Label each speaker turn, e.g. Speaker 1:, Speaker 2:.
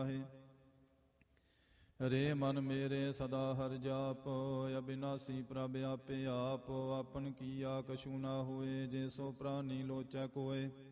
Speaker 1: ਰੇ ਮਨ ਮੇਰੇ ਸਦਾ ਹਰਿ ਜਾਪ, ਅਬਿਨਾਸੀ ਪ੍ਰਭ ਆਪੇ ਆਪ। ਆਪਨ ਕੀਆ ਕਛੂ ਨਾ ਹੋਏ, ਜੇ ਸੋ ਪ੍ਰਾਨੀ ਲੋਚੈ ਕੋਏ।